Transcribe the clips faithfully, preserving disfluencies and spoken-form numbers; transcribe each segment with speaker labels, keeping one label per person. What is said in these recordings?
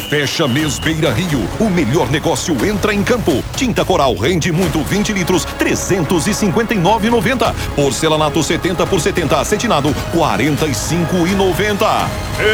Speaker 1: Fecha mês Beira Rio. O melhor negócio entra em campo. Tinta Coral rende muito vinte litros, trezentos e cinquenta e nove reais e noventa centavos. Porcelanato setenta por setenta acetinado, quarenta e cinco reais e noventa centavos.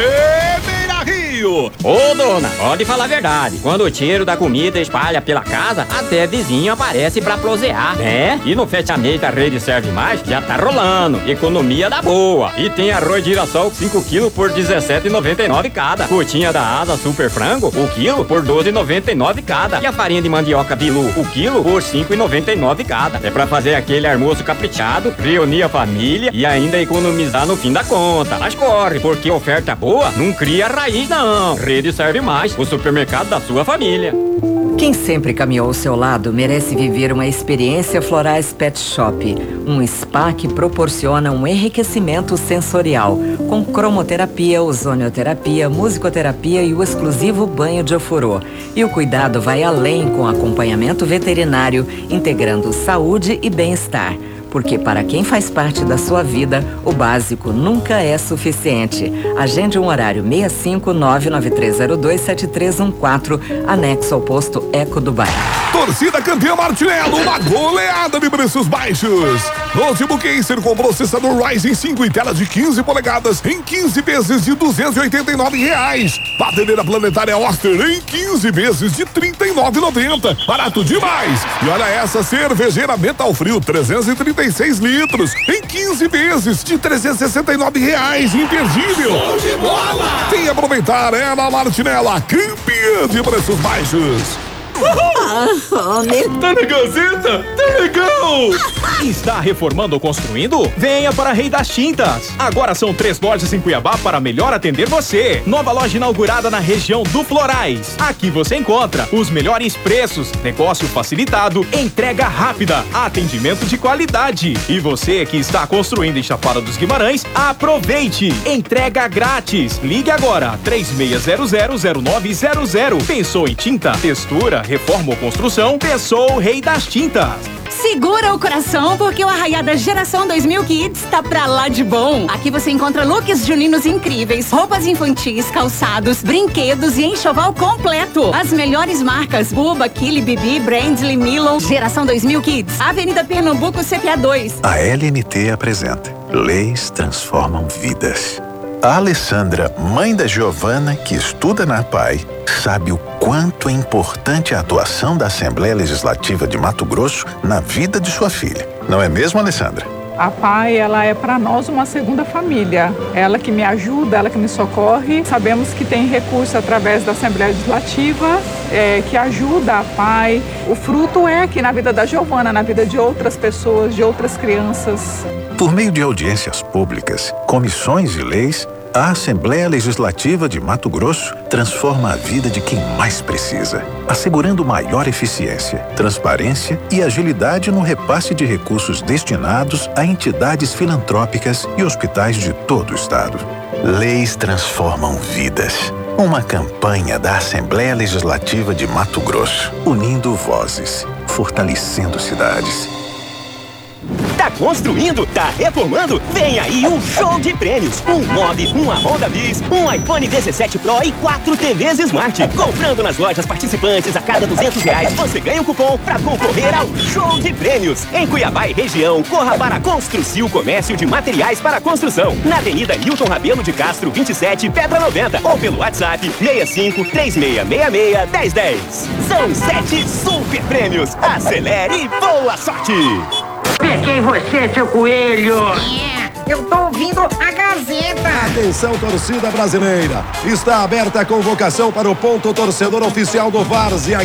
Speaker 1: É Beira Rio!
Speaker 2: Ô dona, pode falar a verdade. Quando o cheiro da comida espalha pela casa, até vizinho aparece pra prosear, né? E no fechamento da Rede Serve Mais já tá rolando. Economia da boa. E tem arroz girassol cinco quilos por dezessete reais e noventa e nove centavos cada. Coxinha da Asa Super Frango, o quilo por doze reais e noventa e nove centavos cada. E a farinha de mandioca Bilu, o quilo por cinco reais e noventa e nove centavos cada. É pra fazer aquele almoço caprichado, reunir a família e ainda economizar no fim da conta. Mas corre, porque oferta boa não cria raiz não. Rede Serve Mais, o supermercado da sua família.
Speaker 3: Quem sempre caminhou ao seu lado merece viver uma experiência Florais Pet Shop. Um spa que proporciona um enriquecimento sensorial, com cromoterapia, ozonioterapia, musicoterapia e o exclusivo banho de ofurô. E o cuidado vai além com acompanhamento veterinário, integrando saúde e bem-estar. Porque para quem faz parte da sua vida, o básico nunca é suficiente. Agende um horário seis cinco nove nove três zero dois sete três um quatro, anexo ao posto Eco do Bairro.
Speaker 1: Torcida campeã Martinello, uma goleada de preços baixos. Notebook Acer com processador Ryzen cinco e tela de quinze polegadas em quinze vezes de duzentos e oitenta e nove reais. Batedeira planetária Oster em quinze vezes de trinta e nove reais e noventa centavos. Barato demais. E olha essa cervejeira Metal Frio trezentos e trinta e seis litros em quinze vezes de trezentos e sessenta e nove reais. Imperdível. Show de bola. Tem que aproveitar, é na Martinello, a campeã de preços baixos.
Speaker 4: Ah, oh,
Speaker 5: tá na Gazeta? Tá legal! Está reformando ou construindo? Venha para Rei das Tintas. Agora são três lojas em Cuiabá para melhor atender você. Nova loja inaugurada na região do Florais. Aqui você encontra os melhores preços, negócio facilitado, entrega rápida, atendimento de qualidade. E você que está construindo em Chapada dos Guimarães, aproveite! Entrega grátis. Ligue agora, três seis zero zero zero nove zero zero. Pensou em tinta, textura, reforma ou construção? Pensou Rei das Tintas.
Speaker 4: Segura o coração, porque o Arraiada Geração dois mil Kids tá pra lá de bom. Aqui você encontra looks juninos incríveis, roupas infantis, calçados, brinquedos e enxoval completo. As melhores marcas: Buba, Kili, Bibi, Brandly, Milo. Geração dois mil Kids, Avenida Pernambuco, C P A dois.
Speaker 6: A L N T apresenta Leis Transformam Vidas. A Alessandra, mãe da Giovana, que estuda na P A I, sabe o quanto é importante a atuação da Assembleia Legislativa de Mato Grosso na vida de sua filha. Não é mesmo, Alessandra?
Speaker 7: A P A I, ela é para nós uma segunda família. Ela que me ajuda, ela que me socorre. Sabemos que tem recurso através da Assembleia Legislativa é, que ajuda a P A I. O fruto é aqui na vida da Giovana, na vida de outras pessoas, de outras crianças.
Speaker 6: Por meio de audiências públicas, comissões e leis, a Assembleia Legislativa de Mato Grosso transforma a vida de quem mais precisa, assegurando maior eficiência, transparência e agilidade no repasse de recursos destinados a entidades filantrópicas e hospitais de todo o estado. Leis Transformam Vidas. Uma campanha da Assembleia Legislativa de Mato Grosso, unindo vozes, fortalecendo cidades.
Speaker 8: Tá construindo? Tá reformando? Vem aí um show de prêmios. Um Mob, uma Honda Bis, um iPhone dezessete Pro e quatro T Vs Smart. Comprando nas lojas participantes a cada duzentos reais, você ganha um cupom pra concorrer ao show de prêmios. Em Cuiabá e região, corra para Construcil Comércio de Materiais para Construção. Na Avenida Hilton Rabelo de Castro, vinte e sete, Pedra noventa. Ou pelo WhatsApp seis cinco três seis seis seis, um zero um zero. São sete super prêmios. Acelere e boa sorte!
Speaker 9: Peguei você, seu coelho!
Speaker 10: É, eu tô ouvindo a Gazeta!
Speaker 11: Atenção, torcida brasileira! Está aberta a convocação para o ponto torcedor oficial do Várzea.